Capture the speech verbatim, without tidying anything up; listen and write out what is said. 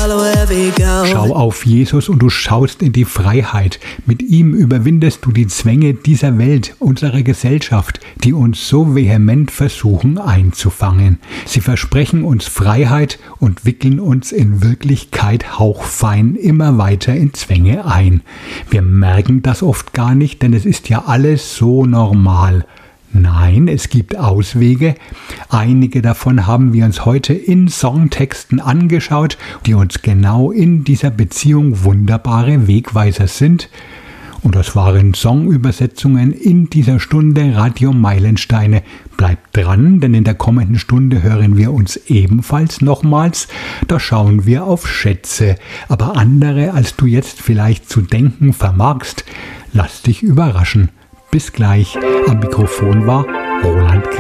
Schau auf Jesus und du schaust in die Freiheit. Mit ihm überwindest du die Zwänge dieser Welt, unserer Gesellschaft, die uns so vehement versuchen einzufangen. Sie versprechen uns Freiheit und wickeln uns in Wirklichkeit hauchfein immer weiter in Zwänge ein. Wir merken das oft gar nicht, denn es ist ja alles so normal. Nein, es gibt Auswege. Einige davon haben wir uns heute in Songtexten angeschaut, die uns genau in dieser Beziehung wunderbare Wegweiser sind. Und das waren Songübersetzungen in dieser Stunde Radio Meilensteine. Bleibt dran, denn in der kommenden Stunde hören wir uns ebenfalls nochmals. Da schauen wir auf Schätze, aber andere, als du jetzt vielleicht zu denken vermagst. Lass dich überraschen. Bis gleich. Am Mikrofon war Roland Kretschmer.